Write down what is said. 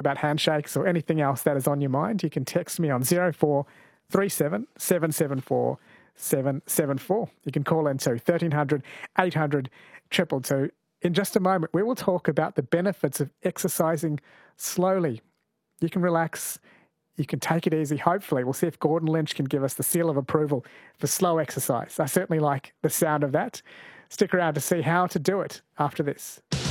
about handshakes or anything else that is on your mind, you can text me on 0437 774 774. You can call into 1300 800 222. In just a moment, we will talk about the benefits of exercising slowly. You can relax. You can take it easy. Hopefully, we'll see if Gordon Lynch can give us the seal of approval for slow exercise. I certainly like the sound of that. Stick around to see how to do it after this.